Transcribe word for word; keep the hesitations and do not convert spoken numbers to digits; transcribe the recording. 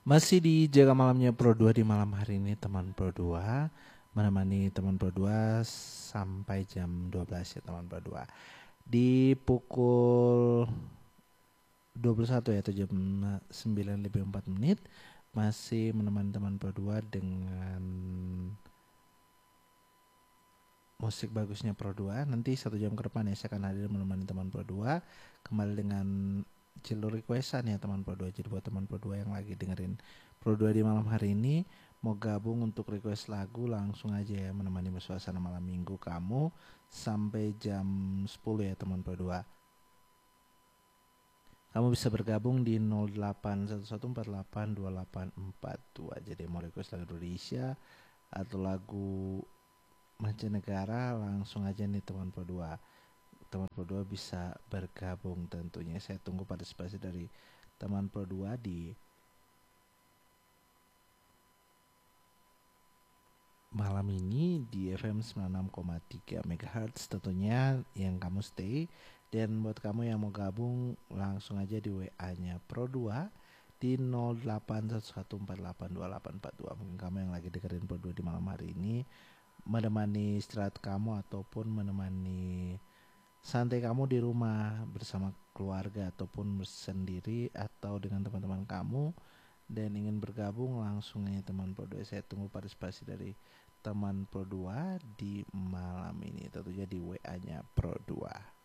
Masih di Jaga Malamnya Pro dua di malam hari ini teman Pro dua menemani teman Pro dua sampai jam dua belas ya teman Pro dua. Di pukul dua puluh satu ya atau jam sembilan lebih empat menit masih menemani teman Pro dua dengan musik bagusnya Pro dua. Nanti satu jam ke depan ya saya akan hadir menemani teman Pro dua kembali dengan jalur requestan ya teman Pro dua. Jadi buat teman Pro dua yang lagi dengerin Pro dua di malam hari ini mau gabung untuk request lagu, langsung aja ya menemani suasana malam minggu kamu sampai jam sepuluh ya teman Pro dua. Kamu bisa bergabung di nol delapan satu satu empat delapan dua delapan empat dua. Jadi mau request lagu Indonesia atau lagu mancanegara, langsung aja nih teman Pro dua. Teman Pro dua bisa bergabung tentunya. Saya tunggu partisipasi dari teman Pro dua di malam ini di F M sembilan puluh enam koma tiga megahertz tentunya yang kamu stay. Dan buat kamu yang mau gabung langsung aja di W A-nya Pro dua di nol delapan satu satu empat delapan dua delapan empat dua. Mungkin kamu yang lagi dengerin Pro dua di malam hari ini menemani istirahat kamu ataupun menemani santai kamu di rumah bersama keluarga ataupun sendiri atau dengan teman-teman kamu dan ingin bergabung, langsung aja teman Pro dua. Saya tunggu partisipasi dari teman Pro dua di malam ini tentunya di W A-nya Pro dua.